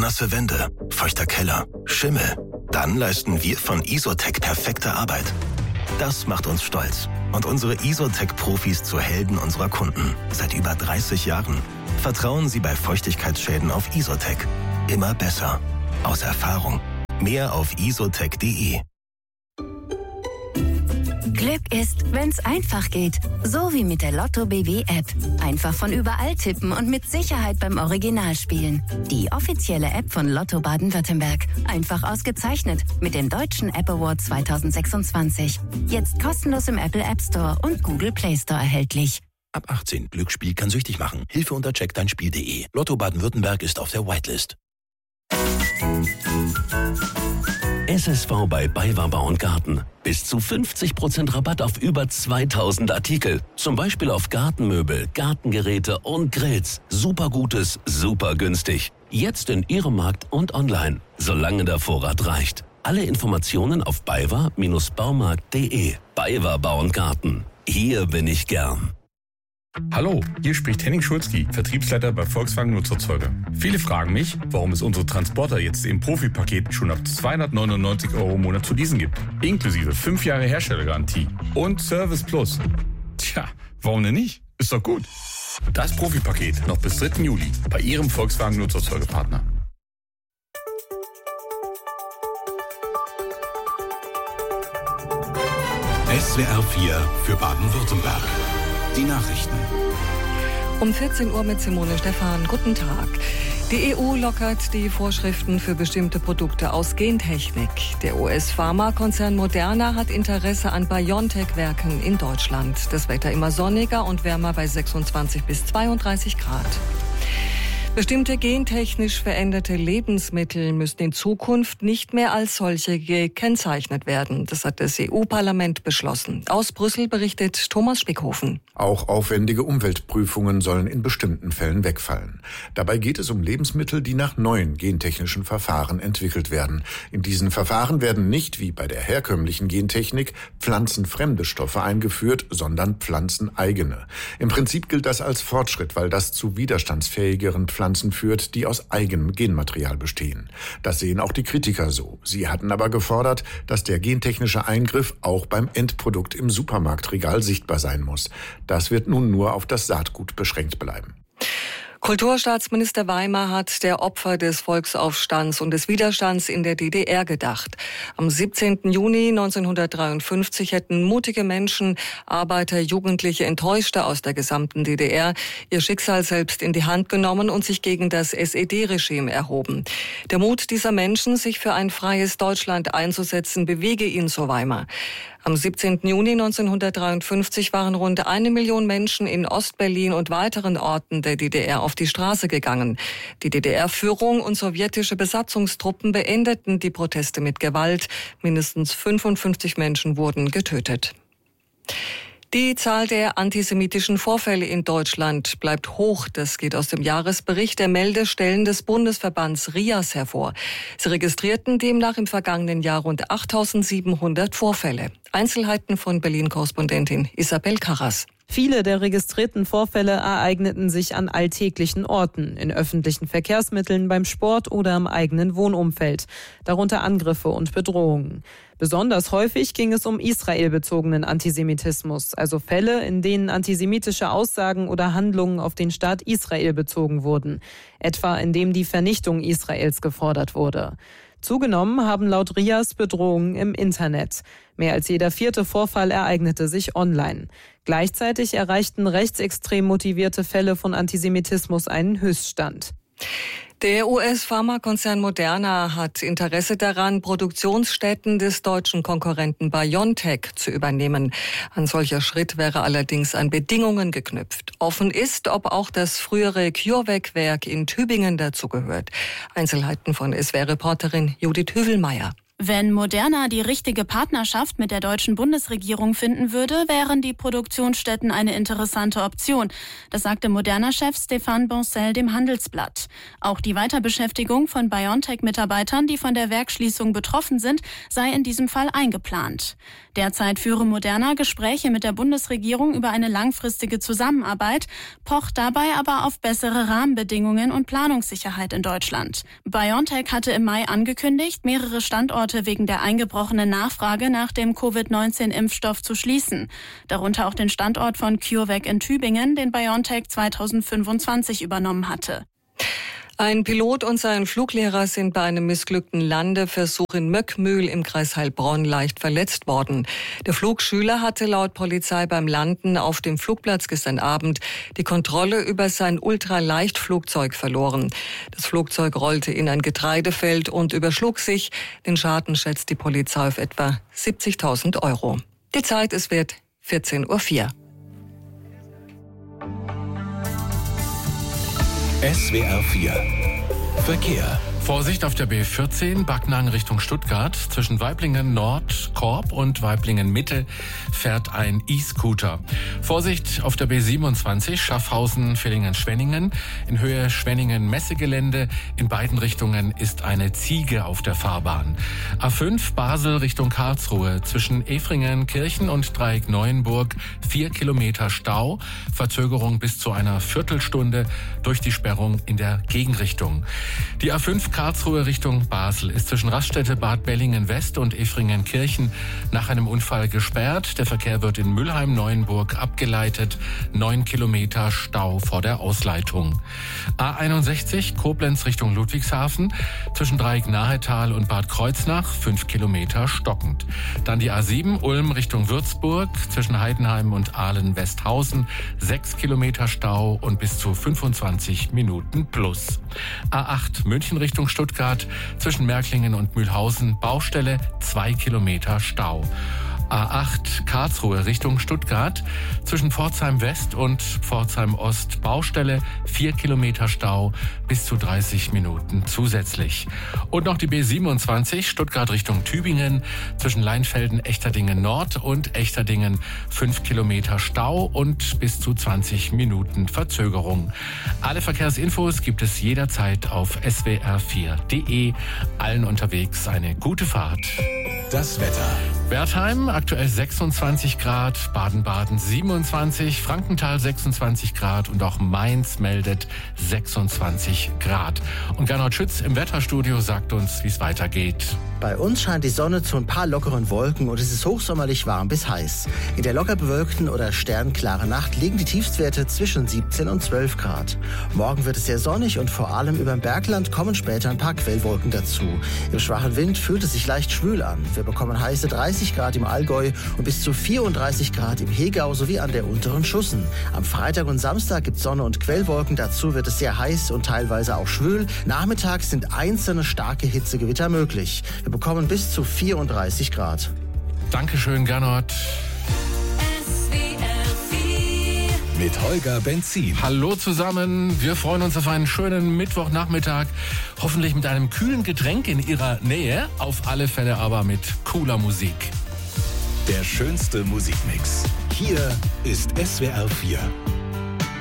nasse Wände, feuchter Keller, Schimmel? Dann leisten wir von Isotec perfekte Arbeit. Das macht uns stolz und unsere Isotec-Profis zu Helden unserer Kunden seit über 30 Jahren. Vertrauen Sie bei Feuchtigkeitsschäden auf Isotec. Immer besser. Aus Erfahrung. Mehr auf isotec.de. Glück ist, wenn's einfach geht. So wie mit der Lotto BW App. Einfach von überall tippen und mit Sicherheit beim Original spielen. Die offizielle App von Lotto Baden-Württemberg. Einfach ausgezeichnet mit dem Deutschen App Award 2026. Jetzt kostenlos im Apple App Store und Google Play Store erhältlich. Ab 18. Glücksspiel kann süchtig machen. Hilfe unter checkdeinspiel.de. Lotto Baden-Württemberg ist auf der Whitelist. SSV bei BayWa Bau und Garten. Bis zu 50% Rabatt auf über 2000 Artikel. Zum Beispiel auf Gartenmöbel, Gartengeräte und Grills. Super Gutes, super günstig. Jetzt in Ihrem Markt und online. Solange der Vorrat reicht. Alle Informationen auf baywa-baumarkt.de. BayWa Bau und Garten. Hier bin ich gern. Hallo, hier spricht Henning Schulzki, Vertriebsleiter bei Volkswagen Nutzerzeuger. Viele fragen mich, warum es unsere Transporter jetzt im Profipaket schon ab 299 € im Monat zu leasen gibt. Inklusive 5 Jahre Herstellergarantie und Service Plus. Tja, warum denn nicht? Ist doch gut. Das Profipaket noch bis 3. Juli bei Ihrem Volkswagen Nutzerzeugerpartner. SWR 4 für Baden-Württemberg. Die Nachrichten. Um 14 Uhr mit Simone Stephan. Guten Tag. Die EU lockert die Vorschriften für bestimmte Produkte aus Gentechnik. Der US-Pharmakonzern Moderna hat Interesse an BioNTech-Werken in Deutschland. Das Wetter immer sonniger und wärmer bei 26 bis 32 Grad. Bestimmte gentechnisch veränderte Lebensmittel müssen in Zukunft nicht mehr als solche gekennzeichnet werden. Das hat das EU-Parlament beschlossen. Aus Brüssel berichtet Thomas Spickhofen. Auch aufwendige Umweltprüfungen sollen in bestimmten Fällen wegfallen. Dabei geht es um Lebensmittel, die nach neuen gentechnischen Verfahren entwickelt werden. In diesen Verfahren werden nicht, wie bei der herkömmlichen Gentechnik, pflanzenfremde Stoffe eingeführt, sondern pflanzeneigene. Im Prinzip gilt das als Fortschritt, weil das zu widerstandsfähigeren Pflanzen führt, die aus eigenem Genmaterial bestehen. Das sehen auch die Kritiker so. Sie hatten aber gefordert, dass der gentechnische Eingriff auch beim Endprodukt im Supermarktregal sichtbar sein muss. Das wird nun nur auf das Saatgut beschränkt bleiben. Kulturstaatsminister Weimer hat der Opfer des Volksaufstands und des Widerstands in der DDR gedacht. Am 17. Juni 1953 hätten mutige Menschen, Arbeiter, Jugendliche, Enttäuschte aus der gesamten DDR ihr Schicksal selbst in die Hand genommen und sich gegen das SED-Regime erhoben. Der Mut dieser Menschen, sich für ein freies Deutschland einzusetzen, bewege ihn, so Weimer. Am 17. Juni 1953 waren rund 1 Million Menschen in Ostberlin und weiteren Orten der DDR auf die Straße gegangen. Die DDR-Führung und sowjetische Besatzungstruppen beendeten die Proteste mit Gewalt. Mindestens 55 Menschen wurden getötet. Die Zahl der antisemitischen Vorfälle in Deutschland bleibt hoch. Das geht aus dem Jahresbericht der Meldestellen des Bundesverbands RIAS hervor. Sie registrierten demnach im vergangenen Jahr rund 8.700 Vorfälle. Einzelheiten von Berlin-Korrespondentin Isabel Karras. Viele der registrierten Vorfälle ereigneten sich an alltäglichen Orten, in öffentlichen Verkehrsmitteln, beim Sport oder im eigenen Wohnumfeld, darunter Angriffe und Bedrohungen. Besonders häufig ging es um israelbezogenen Antisemitismus, also Fälle, in denen antisemitische Aussagen oder Handlungen auf den Staat Israel bezogen wurden, etwa indem die Vernichtung Israels gefordert wurde. Zugenommen haben laut RIAS Bedrohungen im Internet. Mehr als jeder 4. Vorfall ereignete sich online. Gleichzeitig erreichten rechtsextrem motivierte Fälle von Antisemitismus einen Höchststand. Der US-Pharmakonzern Moderna hat Interesse daran, Produktionsstätten des deutschen Konkurrenten BioNTech zu übernehmen. Ein solcher Schritt wäre allerdings an Bedingungen geknüpft. Offen ist, ob auch das frühere CureVac-Werk in Tübingen dazugehört. Einzelheiten von SWR-Reporterin Judith Hüvelmeier. Wenn Moderna die richtige Partnerschaft mit der deutschen Bundesregierung finden würde, wären die Produktionsstätten eine interessante Option. Das sagte Moderna-Chef Stéphane Bancel dem Handelsblatt. Auch die Weiterbeschäftigung von BioNTech-Mitarbeitern, die von der Werksschließung betroffen sind, sei in diesem Fall eingeplant. Derzeit führe Moderna Gespräche mit der Bundesregierung über eine langfristige Zusammenarbeit, pocht dabei aber auf bessere Rahmenbedingungen und Planungssicherheit in Deutschland. BioNTech hatte im Mai angekündigt, mehrere Standorte wegen der eingebrochenen Nachfrage nach dem Covid-19-Impfstoff zu schließen. Darunter auch den Standort von CureVac in Tübingen, den BioNTech 2025 übernommen hatte. Ein Pilot und sein Fluglehrer sind bei einem missglückten Landeversuch in Möckmühl im Kreis Heilbronn leicht verletzt worden. Der Flugschüler hatte laut Polizei beim Landen auf dem Flugplatz gestern Abend die Kontrolle über sein Ultraleichtflugzeug verloren. Das Flugzeug rollte in ein Getreidefeld und überschlug sich. Den Schaden schätzt die Polizei auf etwa 70.000 €. Die Zeit, es wird 14:04 Uhr. SWR 4 Verkehr. Vorsicht auf der B14, Backnang Richtung Stuttgart. Zwischen Waiblingen Nord, Korb und Waiblingen Mitte fährt ein E-Scooter. Vorsicht auf der B27, Schaffhausen, Villingen-Schwenningen. In Höhe Schwenningen-Messegelände. In beiden Richtungen ist eine Ziege auf der Fahrbahn. A5 Basel Richtung Karlsruhe. Zwischen Efringen, Kirchen und Dreieck Neuenburg 4 Kilometer Stau. Verzögerung bis zu einer Viertelstunde durch die Sperrung in der Gegenrichtung. Die A5 Karlsruhe Richtung Basel ist zwischen Raststätte Bad Bellingen-West und Efringen-Kirchen nach einem Unfall gesperrt. Der Verkehr wird in Mülheim-Neuenburg abgeleitet. 9 Kilometer Stau vor der Ausleitung. A61 Koblenz Richtung Ludwigshafen zwischen Dreieck-Nahetal und Bad Kreuznach 5 Kilometer stockend. Dann die A7 Ulm Richtung Würzburg zwischen Heidenheim und Aalen-Westhausen 6 Kilometer Stau und bis zu 25 Minuten plus. A8 München Richtung Stuttgart zwischen Märklingen und Mühlhausen Baustelle 2 Kilometer Stau. A8 Karlsruhe Richtung Stuttgart zwischen Pforzheim West und Pforzheim Ost Baustelle 4 Kilometer Stau bis zu 30 Minuten zusätzlich. Und noch die B27 Stuttgart Richtung Tübingen zwischen Leinfelden Echterdingen Nord und Echterdingen 5 Kilometer Stau und bis zu 20 Minuten Verzögerung. Alle Verkehrsinfos gibt es jederzeit auf swr4.de. Allen unterwegs eine gute Fahrt. Das Wetter. Wertheim aktuell 26 Grad, Baden-Baden 27, Frankenthal 26 Grad und auch Mainz meldet 26 Grad. Und Gernot Schütz im Wetterstudio sagt uns, wie es weitergeht. Bei uns scheint die Sonne zu ein paar lockeren Wolken und es ist hochsommerlich warm bis heiß. In der locker bewölkten oder sternklaren Nacht liegen die Tiefstwerte zwischen 17 und 12 Grad. Morgen wird es sehr sonnig und vor allem über dem Bergland kommen später ein paar Quellwolken dazu. Im schwachen Wind fühlt es sich leicht schwül an. Wir bekommen heiße 30 Grad im Allgäu und bis zu 34 Grad im Hegau sowie an der unteren Schussen. Am Freitag und Samstag gibt es Sonne und Quellwolken. Dazu wird es sehr heiß und teilweise auch schwül. Nachmittags sind einzelne starke Hitzegewitter möglich. Wir bekommen bis zu 34 Grad. Dankeschön, Gernot. Mit Holger Benzin. Hallo zusammen, wir freuen uns auf einen schönen Mittwochnachmittag. Hoffentlich mit einem kühlen Getränk in Ihrer Nähe. Auf alle Fälle aber mit cooler Musik. Der schönste Musikmix. Hier ist SWR 4.